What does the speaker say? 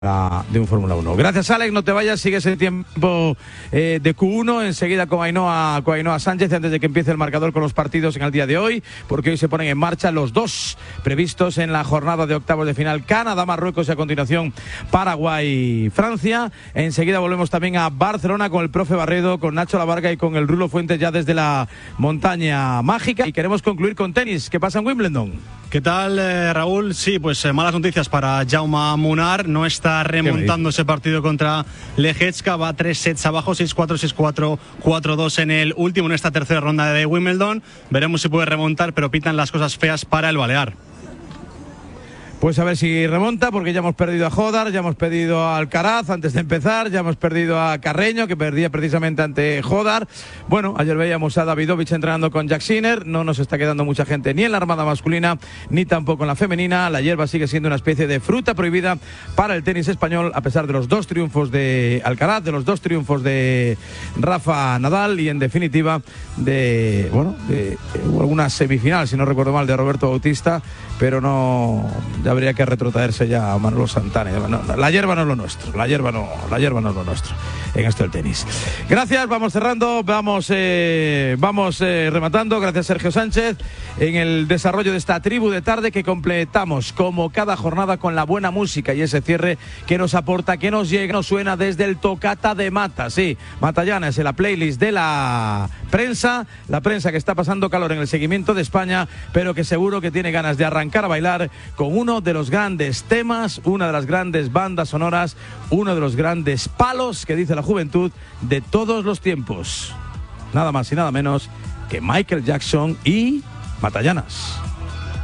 de un Fórmula 1. Gracias, Alex, no te vayas, sigues el tiempo de Q1, enseguida con Ainhoa Sánchez, antes de que empiece el marcador con los partidos en el día de hoy, porque hoy se ponen en marcha los dos previstos en la jornada de octavos de final: Canadá, Marruecos y a continuación Paraguay, Francia. Enseguida volvemos también a Barcelona con el profe Barredo, con Nacho Lavarga y con el Rulo Fuentes ya desde la montaña mágica, y queremos concluir con tenis. ¿Qué pasa en Wimbledon? ¿Qué tal, Raúl? Sí, pues malas noticias para Jaume Munar. No está remontando ese partido contra Lehecka. Va 3 sets abajo, 6-4, 6-4, 4-2 en el último, en esta tercera ronda de Wimbledon. Veremos si puede remontar, pero pitan las cosas feas para el balear. Pues a ver si remonta, porque ya hemos perdido a Jodar, ya hemos perdido a Alcaraz antes de empezar, ya hemos perdido a Carreño, que perdía precisamente ante Jodar. Bueno, ayer veíamos a Davidovich entrenando con Jack Sinner. No nos está quedando mucha gente ni en la armada masculina, ni tampoco en la femenina. La hierba sigue siendo una especie de fruta prohibida para el tenis español, a pesar de los dos triunfos de Alcaraz, de los dos triunfos de Rafa Nadal y, en definitiva, de alguna semifinal, si no recuerdo mal, de Roberto Bautista, pero no... habría que retrotraerse ya a Manolo Santana. No, la hierba no es lo nuestro, la hierba no es lo nuestro en esto del tenis. Gracias, vamos cerrando, vamos rematando. Gracias, Sergio Sánchez, en el desarrollo de esta tribu de tarde, que completamos como cada jornada con la buena música y ese cierre que nos aporta, que nos llega, nos suena desde el Tocata de Mata. Sí, Matallana es en la playlist de la prensa que está pasando calor en el seguimiento de España, pero que seguro que tiene ganas de arrancar a bailar con uno de los grandes temas, una de las grandes bandas sonoras, uno de los grandes palos que dice la juventud de todos los tiempos. Nada más y nada menos que Michael Jackson y Matallanas.